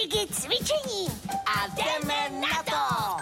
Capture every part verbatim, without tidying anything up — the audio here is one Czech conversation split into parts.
Piggy cvičení a jdeme na to!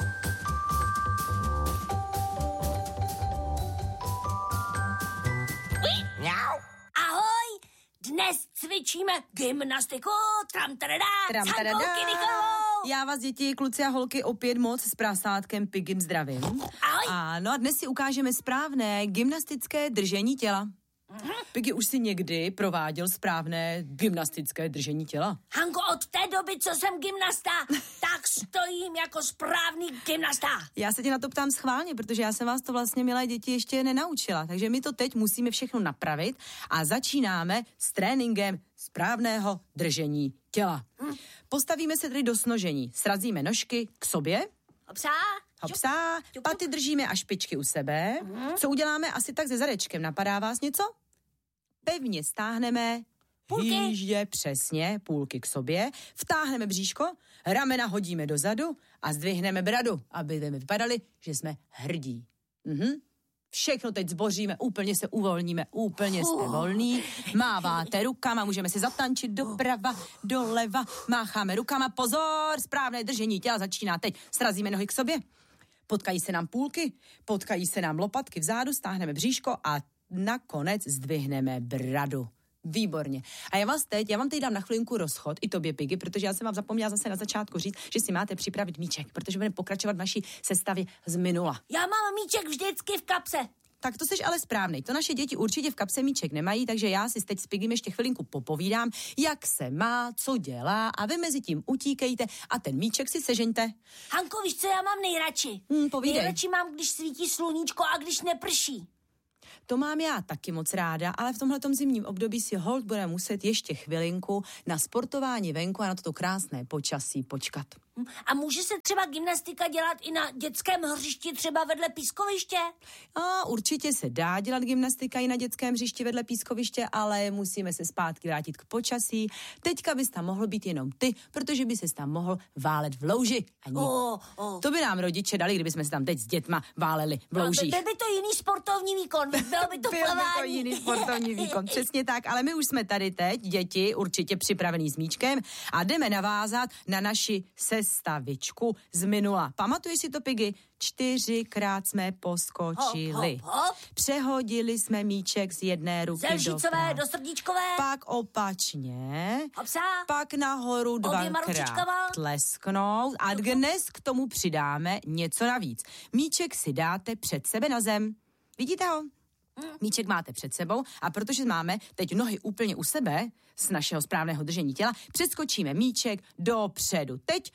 Ahoj! Dnes cvičíme gymnastiku, tram tadadá, Tram, s Hankou tadadá. Kinikovou. Já vás, děti, kluci a holky, opět moc s prasátkem Piggym zdravím. Ahoj. Ano, a dnes si ukážeme správné gymnastické držení těla. Mm-hmm. Piggy už si někdy prováděl správné gymnastické držení těla? Hanko, od té doby, co jsem gymnasta, tak stojím jako správný gymnasta. Já se tě na to ptám schválně, protože já jsem vás to vlastně, milé děti, ještě nenaučila. Takže my to teď musíme všechno napravit a začínáme s tréninkem správného držení těla. Mm. Postavíme se tedy do snožení. Srazíme nožky k sobě. Hopsá. Hopsá, paty držíme a špičky u sebe. Mm. Co uděláme asi tak se zadečkem? Napadá vás něco? Pevně stáhneme Půlky. hýždě, přesně, půlky k sobě. Vtáhneme bříško, ramena hodíme dozadu a zdvihneme bradu, aby jsme vypadali, že jsme hrdí. Mhm. Všechno teď zboříme, úplně se uvolníme, úplně jste volný. Máváte rukama, můžeme si zatančit doprava, doleva, mácháme rukama, pozor, správné držení těla začíná teď. Srazíme nohy k sobě, potkají se nám půlky, potkají se nám lopatky vzadu, stáhneme bříško a nakonec zdvihneme bradu. Výborně. A já vás teď, já vám teď dám na chvilinku rozchod, i tobě, Piggy, protože já jsem vám zapomněla zase na začátku říct, že si máte připravit míček, protože budeme pokračovat v naší sestavě z minula. Já mám míček vždycky v kapse. Tak to jsi ale správnej. To naše děti určitě v kapse míček nemají, takže já si teď s Piggym ještě chvilinku popovídám, jak se má, co dělá a vy mezi tím utíkejte a ten míček si sežeňte. Hanko, víš, co já mám nejradši? Hmm, povídej. Nejradši mám, když svítí sluníčko a když neprší. To mám já taky moc ráda, ale v tomhletom zimním období si holt bude muset ještě chvilinku na sportování venku a na toto krásné počasí počkat. A může se třeba gymnastika dělat i na dětském hřišti, třeba vedle pískoviště? A určitě se dá dělat gymnastika i na dětském hřišti vedle pískoviště, ale musíme se zpátky vrátit k počasí. Teďka bys tam mohl být jenom ty, protože by ses tam mohl válet v louži. Ani. Oh, oh. To by nám rodiče dali, kdybychom se tam teď s dětma váleli v loužích. Byl by to jiný sportovní výkon, bylo by to Byl plavání. by to jiný sportovní výkon, přesně tak, ale my už jsme tady teď, děti, určitě připravený s míčkem a jdeme navázat na naši sestavičku z minula. Pamatuješ si to, Piggy? Čtyřikrát jsme poskočili. Hop, hop, hop. Přehodili jsme míček z jedné ruky Ze lžicové doprava. do srdíčkové. Pak opačně. Hopsá. Pak nahoru Oběma dvakrát ručičkama. tlesknout a dnes k tomu přidáme něco navíc. Míček si dáte před sebe na zem. Vidíte ho? Míček máte před sebou a protože máme teď nohy úplně u sebe z našeho správného držení těla, přeskočíme míček dopředu. Teď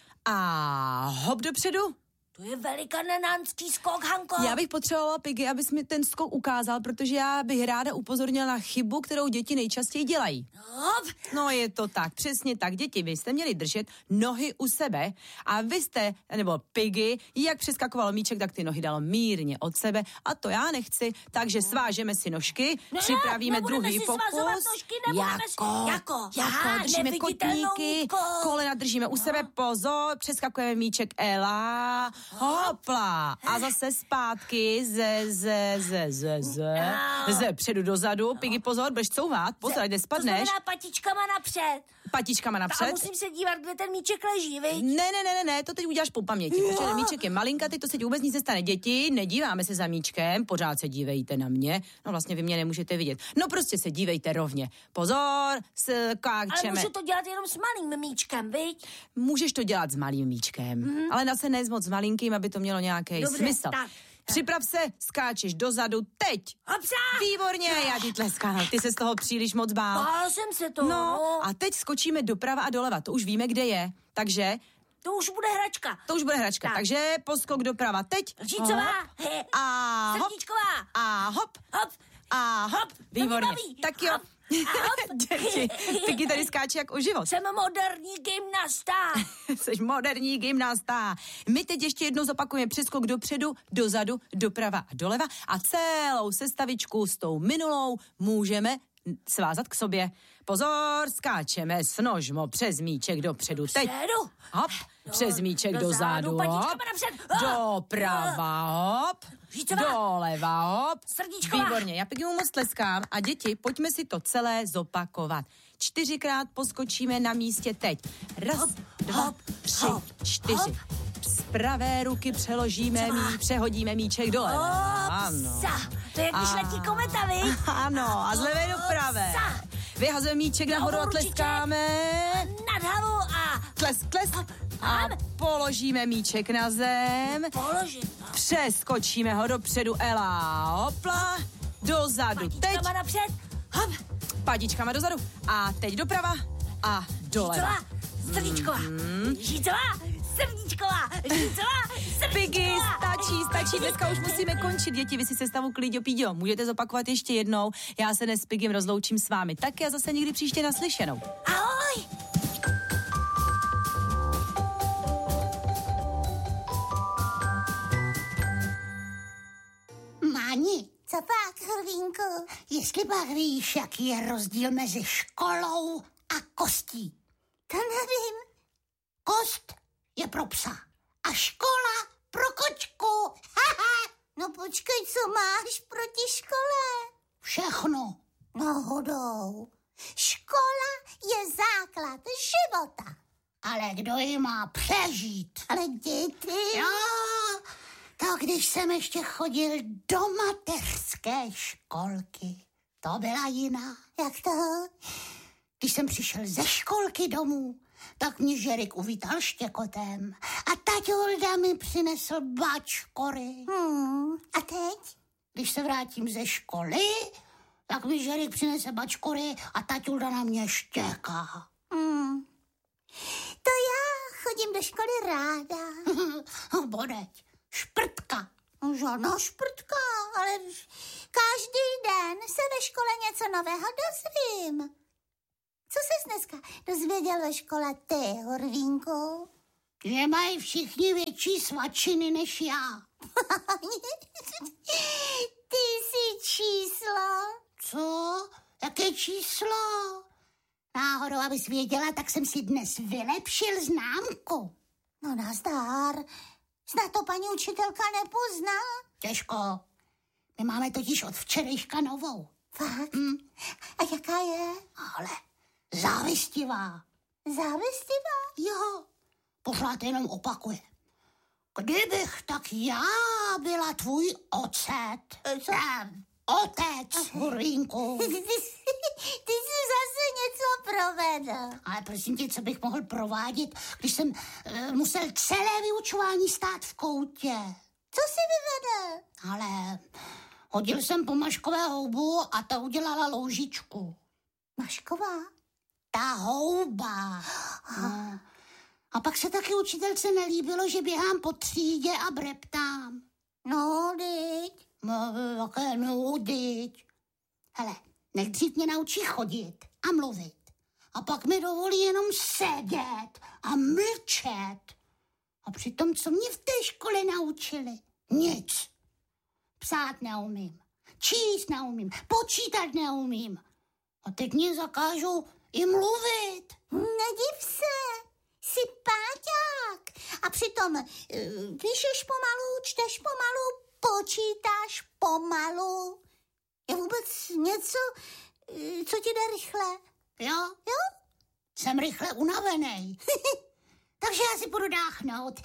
a hop dopředu. To je velikanánský skok, Hanko. Já bych potřebovala, Piggy, abys mi ten skok ukázal, protože já bych ráda upozornila na chybu, kterou děti nejčastěji dělají. Hop. No je to tak, přesně tak. Děti, vy jste měli držet nohy u sebe a vy jste, nebo Piggy, jak přeskakoval míček, tak ty nohy dalo mírně od sebe a to já nechci, takže svážeme si nožky, Ne, připravíme nebudeme druhý si pokus. svazovat nožky, nebudeme si- jako, jako, jako, aha, držíme neviditelnou kotníky, nitkou. kolena držíme u sebe, pozor, přeskakujeme míček, Ela, hopla a zase zpátky ze, ze, ze, ze, ze, ze předu dozadu, Piggy, pozor, budeš couvat, pozor, ať To nespadneš, znamená patičkama napřed. patičkama A napřed. musím se dívat, kde ten míček leží, viď? Ne, ne, ne, ne, ne, to teď uděláš po paměti, Jo. protože ten míček je malinkatý, to se ti vůbec nic nestane. Děti, nedíváme se za míčkem, pořád se dívejte na mě, no vlastně vy mě nemůžete vidět. No prostě se dívejte rovně. Pozor, skáčeme. Ale můžu to dělat jenom s malým míčkem, viď? Můžeš to dělat s malým míčkem, mm-hmm. ale zase ne s moc malinkým, aby to mělo nějaký Dobře, smysl. tak. Připrav se, skáčeš dozadu, teď. Hopsá! Výborně, já ti tleskám, ty se z toho příliš moc bál. Bál jsem se toho. No a teď skočíme doprava a doleva, to už víme, kde je, takže... To už bude hračka. To už bude hračka, Tak. takže poskok doprava teď. Lžicová. Hop. He. A hop. Srdíčková. A hop. Hop. A hop. To mě Výborně. baví. Tak jo. Hop. A hop. Děti, Piggy tady skáče jak o život. Jsem moderní gymnasta. Jsi moderní gymnasta. My teď ještě jednou zopakujeme přeskok dopředu, dozadu, doprava a doleva a celou sestavičku s tou minulou můžeme svázat k sobě. Pozor, skáčeme s nožmo přes míček dopředu. Teď. Předu. Hop, přes míček dozadu, dozadu, hop, patičkama napřed. doprava, hop, Žícová. doleva, hop. Srdíčková. Výborně, já pěkně mu moc tleskám a děti, pojďme si to celé zopakovat. Čtyřikrát poskočíme na místě teď. Raz, dva, hop, tři, hop, čtyři. hop. Z pravé ruky přeložíme mí, přehodíme míček dole. Ano. Hopsa. To je, když A- letí kometa, vy? Ano, a z levé do pravé. Hopsa. Vyhazujeme míček nahoru a Určitě. tleskáme. Nad hlavou a Tles, tles. A položíme míček na zem. položím. Přeskočíme ho dopředu, Ela, hopla, dozadu, teď, Patičkama napřed. Hop. patičkama dozadu a teď doprava a doleva. Žícová, srdíčková. Žícová, srdíčková. Žícová, Pigy, srdíčková. stačí, stačí, dneska už musíme končit, děti, vy si sestavu Klíďo Píďo, můžete zopakovat ještě jednou, já se dnes s Pigem rozloučím s vámi, taky a zase někdy příště naslyšenou. Ahoj. Máni, co pak, Hrvínku? Jestli pak víš, jaký je rozdíl mezi školou a kostí. To nevím. Kost je pro psa a škola pro kočku. No počkej, co máš proti škole? Všechno. Náhodou. Škola je základ života. Ale kdo ji má přežít? Ale děti. Jo, tak když jsem ještě chodil do mateřské školky, to byla jiná. Jak to? Když jsem přišel ze školky domů, tak mě Žerik uvítal štěkotem a taťulda mi přinesl bačkory. Hmm, a teď? Když se vrátím ze školy, tak mi Žerik přinese bačkory a taťulda na mě štěká. Hmm. To já chodím do školy ráda. Bodeď, šprtka. Žádná šprtka, ale každý den se ve škole něco nového dozvím. Co ses dneska dozvěděl ve škole ty, Horvínku? Že mají všichni větší svačiny než já. Ty jsi číslo. Co? Jaké číslo? Náhodou, abys věděla, tak jsem si dnes vylepšil známku. No nazdar. Snad to paní učitelka nepozná. Těžko. My máme totiž od včerejška novou. Fakt? Mm. A jaká je? Ale závistivá. Závistivá? Jo. Pořád jenom opakuje. Kdybych tak já byla tvůj ocet. Co? Otec, Hurvínku. Ty, ty jsi zase něco provedl. Ale prosím tě, co bych mohl provádět, když jsem uh, musel celé vyučování stát v koutě. Co jsi vyvedl? Ale hodil jsem po Maškové houbu a ta udělala loužičku. Mašková? Ta houba. No. A pak se taky učitelce nelíbilo, že běhám po třídě a breptám. No, dyť. No, jaké nudiť. Hele, nejdřív mě naučí chodit a mluvit. A pak mi dovolí jenom sedět a mlčet. A přitom, co mě v té škole naučili? Nic. Psát neumím, číst neumím, počítat neumím. A teď mě zakážou i mluvit. Nediv se, jsi páťák. A přitom uh, píšeš pomalu, čteš pomalu, počítáš pomalu. Je vůbec něco, co ti jde rychle? Jo? Jo? Jsem rychle unavený. Takže já si budu dáchnout.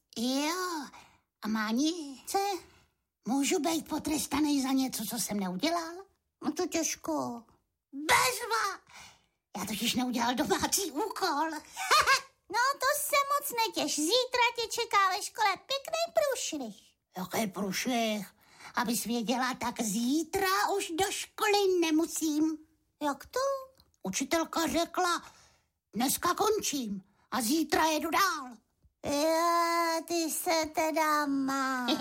Jo. A Máni? Co? Můžu být potrestaný za něco, co jsem neudělal? No to těžko. Bezva! Já totiž neudělal domácí úkol. No to se moc netěš. Zítra tě čeká ve škole pěkný průšvih. Jaký průšvih? Abys věděla, tak zítra už do školy nemusím. Jak to? Učitelka řekla, dneska končím a zítra jedu dál. Jo, ty se teda máš.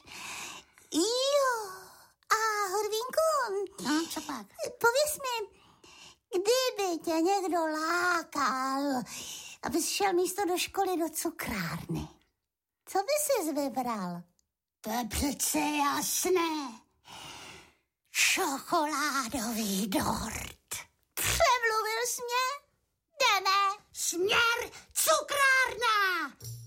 Jo. A Horvínku, no, co pak? Pověz mi, kdyby tě někdo lákal, abys šel místo do školy do cukrárny, co by jsi vybral? To je přece jasné. Čokoládový dort. Přemluvil jsi mě? Jdeme. Směr cukrárna!